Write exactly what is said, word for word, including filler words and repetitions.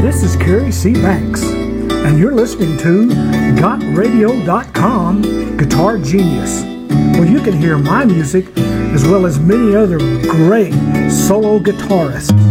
this is Kerry C. Banks, and you're listening to got radio dot com Guitar Genius, where you can hear my music as well as many other great solo guitarists.